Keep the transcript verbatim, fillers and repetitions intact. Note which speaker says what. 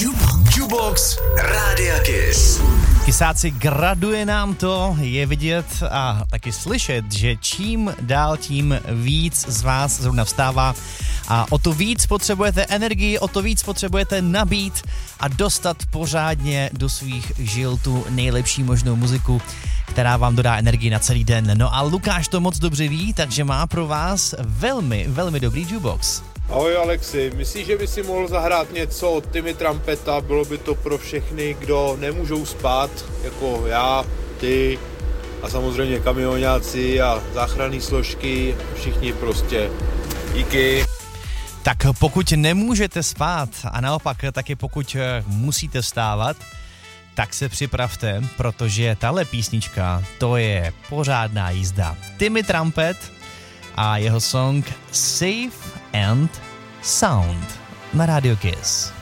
Speaker 1: Jukebox Rádia Kiss.
Speaker 2: Kysáci, graduje nám to, je vidět a taky slyšet, že čím dál tím víc z vás zrovna vstává a o to víc potřebujete energii, o to víc potřebujete nabít a dostat pořádně do svých žil tu nejlepší možnou muziku, která vám dodá energii na celý den. No a Lukáš to moc dobře ví, takže má pro vás velmi, velmi dobrý jukebox.
Speaker 3: Ahoj Alexi, myslíš, že by si mohl zahrát něco od Timmy Trumpeta? Bylo by to pro všechny, kdo nemůžou spát, jako já, ty a samozřejmě kamionáci a záchranné složky, všichni prostě. Díky.
Speaker 2: Tak pokud nemůžete spát a naopak taky pokud musíte vstávat, tak se připravte, protože tahle písnička, to je pořádná jízda. Timmy Trumpet a jeho song Safe and Sound na Radio Kiss.